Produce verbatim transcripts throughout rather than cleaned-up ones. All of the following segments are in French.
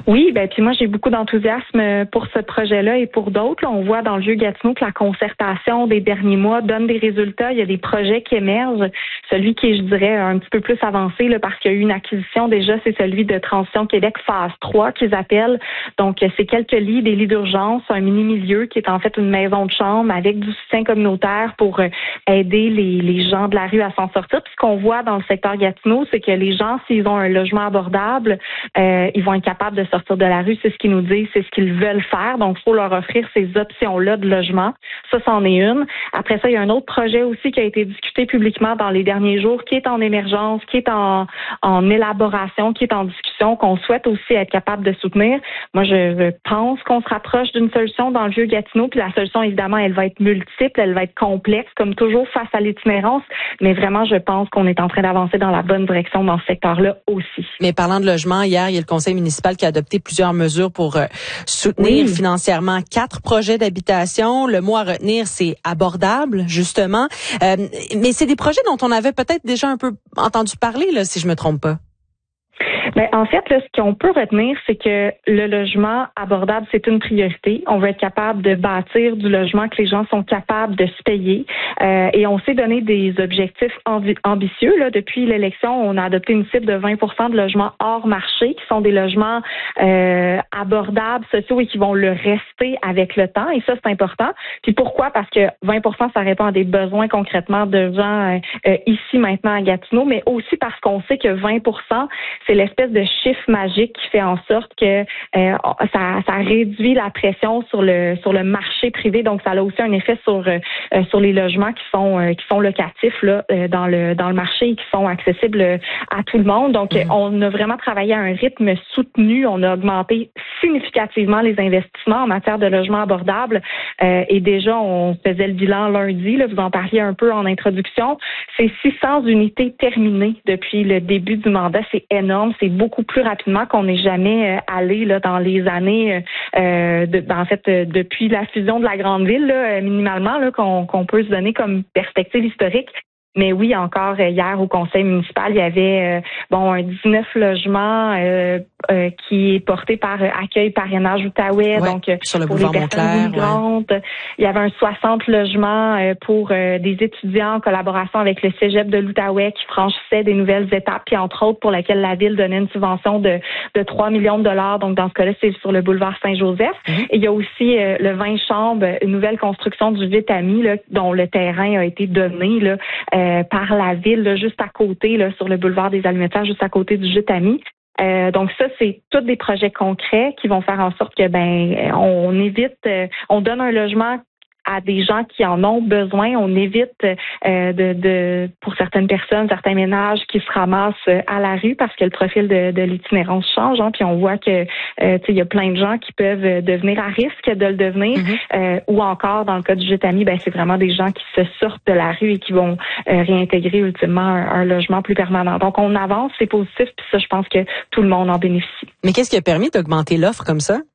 Oui, ben puis moi j'ai beaucoup d'enthousiasme pour ce projet-là et pour d'autres. Là, on voit dans le Vieux-Gatineau que la concertation des derniers mois donne des résultats. Il y a des projets qui émergent. Celui qui est, je dirais, un petit peu plus avancé là, parce qu'il y a eu une acquisition déjà, c'est celui de Transition Québec phase trois qu'ils appellent. Donc c'est quelques lits, des lits d'urgence, un mini-milieu qui est en fait une maison de chambre avec du soutien communautaire pour aider les, les gens de la rue à s'en sortir. Puis ce qu'on voit dans le secteur Gatineau, c'est que les gens, s'ils ont un logement abordable, euh, ils vont être capables de sortir de la rue. C'est ce qu'ils nous disent, c'est ce qu'ils veulent faire. Donc, il faut leur offrir ces options-là de logement. Ça, c'en est une. Après ça, il y a un autre projet aussi qui a été discuté publiquement dans les derniers jours, qui est en émergence, qui est en, en élaboration, qui est en discussion, qu'on souhaite aussi être capable de soutenir. Moi, je, je pense qu'on se rapproche d'une solution dans le Vieux-Gatineau. Puis la solution, évidemment, elle va être multiple, elle va être complexe, comme toujours face à l'itinérance. Mais vraiment, je pense qu'on est en train d'avancer dans la bonne direction dans ce secteur-là aussi. Mais parlant de logement, hier, il y a le conseil municipal qui a adopté plusieurs mesures pour euh, soutenir oui. financièrement quatre projets d'habitation. Le mot à retenir, c'est abordable, justement. Euh, mais c'est des projets dont on avait peut-être déjà un peu entendu parler, là, si je me trompe pas. Ben, en fait, là, ce qu'on peut retenir, c'est que le logement abordable, c'est une priorité. On veut être capable de bâtir du logement que les gens sont capables de se payer. Euh, et on s'est donné des objectifs ambi- ambitieux. Là. Depuis l'élection, on a adopté une cible de vingt pour cent de logements hors marché, qui sont des logements euh, abordables, sociaux et qui vont le rester avec le temps. Et ça, c'est important. Puis pourquoi? Parce que vingt pour cent, ça répond à des besoins concrètement de gens euh, ici, maintenant, à Gatineau, mais aussi parce qu'on sait que vingt pour cent, c'est l'espèce de chiffre magique qui fait en sorte que euh, ça, ça réduit la pression sur le sur le marché privé. Donc, ça a aussi un effet sur euh, sur les logements qui sont euh, qui sont locatifs là euh, dans le dans le marché et qui sont accessibles à tout le monde. Donc, mm-hmm. on a vraiment travaillé à un rythme soutenu. On a augmenté significativement les investissements en matière de logements abordables. Euh, et déjà, on faisait le bilan lundi. Là, vous en parliez un peu en introduction. C'est six cents unités terminées depuis le début du mandat. C'est énorme. C'est beaucoup plus rapidement qu'on n'est jamais allé là, dans les années, euh, de, en fait, euh, depuis la fusion de la grande ville, là, minimalement, là, qu'on, qu'on peut se donner comme perspective historique. Mais oui, encore hier au conseil municipal, il y avait euh, bon un dix-neuf logements euh, euh, qui est porté par euh, Accueil Parrainage Outaouais, ouais, donc sur le pour les boulevard personnes immigrantes. Ouais. Il y avait un soixante logements euh, pour euh, des étudiants en collaboration avec le Cégep de l'Outaouais qui franchissaient des nouvelles étapes, puis entre autres pour laquelle la ville donnait une subvention de, de trois millions de dollars. Donc dans ce cas-là, c'est sur le boulevard Saint-Joseph. Mm-hmm. Et il y a aussi euh, le vingt chambres, une nouvelle construction du Vitami, là, dont le terrain a été donné là. Euh, par la ville, là, juste à côté, là, sur le boulevard des Allumettaires, juste à côté du Jutami. Euh, donc ça, c'est tous des projets concrets qui vont faire en sorte que ben on évite, euh, on donne un logement à des gens qui en ont besoin. On évite euh, de, de, pour certaines personnes, certains ménages qui se ramassent à la rue parce que le profil de, de l'itinérance change. Hein, puis on voit que euh, tu sais, il y a plein de gens qui peuvent devenir à risque de le devenir. Mm-hmm. Euh, ou encore, dans le cas du Jutami, ben c'est vraiment des gens qui se sortent de la rue et qui vont euh, réintégrer ultimement un, un logement plus permanent. Donc on avance, c'est positif. Puis ça, je pense que tout le monde en bénéficie. Mais qu'est-ce qui a permis d'augmenter l'offre comme ça?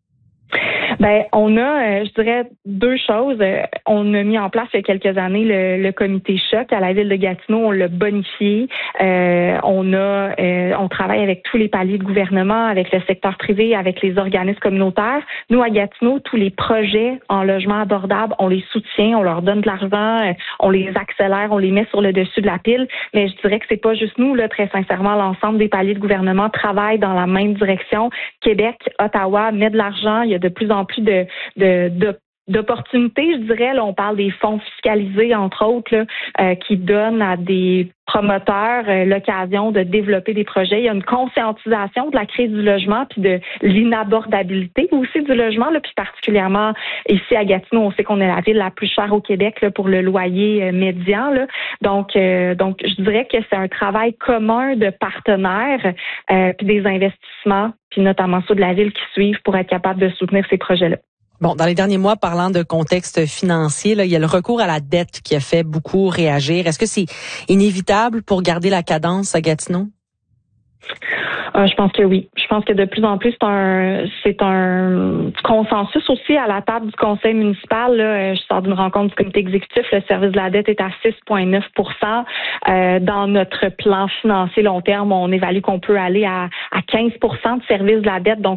Ben, on a, euh, je dirais, deux choses. Euh, on a mis en place il y a quelques années le, le comité choc à la ville de Gatineau. On l'a bonifié. Euh, on a, euh, on travaille avec tous les paliers de gouvernement, avec le secteur privé, avec les organismes communautaires. Nous, à Gatineau, tous les projets en logement abordable, on les soutient, on leur donne de l'argent, euh, on les accélère, on les met sur le dessus de la pile. Mais je dirais que c'est pas juste nous, là, très sincèrement, l'ensemble des paliers de gouvernement travaillent dans la même direction. Québec, Ottawa met de l'argent. Il y a de plus en plus de, de, de d'opportunités, je dirais. Là, on parle des fonds fiscalisés, entre autres, là, euh, qui donnent à des promoteurs euh, l'occasion de développer des projets. Il y a une conscientisation de la crise du logement puis de l'inabordabilité aussi du logement, là, puis particulièrement ici à Gatineau, on sait qu'on est la ville la plus chère au Québec là, pour le loyer euh, médian. Là. Donc, euh, donc, je dirais que c'est un travail commun de partenaires euh, puis des investissements, puis notamment ceux de la ville qui suivent pour être capable de soutenir ces projets-là. Bon, dans les derniers mois, parlant de contexte financier, là, il y a le recours à la dette qui a fait beaucoup réagir. Est-ce que c'est inévitable pour garder la cadence à Gatineau? Euh, je pense que oui. Je pense que de plus en plus, c'est un c'est un consensus aussi à la table du conseil municipal. Là. Je sors d'une rencontre du comité exécutif. Le service de la dette est à six virgule neuf pour cent. Euh, dans notre plan financier long terme, on évalue qu'on peut aller à, à quinze pour cent de service de la dette. Donc,